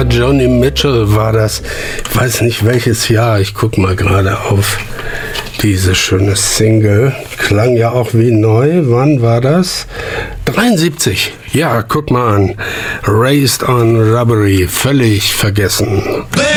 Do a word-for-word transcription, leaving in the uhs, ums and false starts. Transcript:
Ja, Joni Mitchell war das. Ich weiß nicht welches Jahr. Ich guck mal gerade auf diese schöne Single. Klang ja auch wie neu. Wann war das? dreiundsiebzig. Ja, guck mal an. Raised on Rubbery. Völlig vergessen.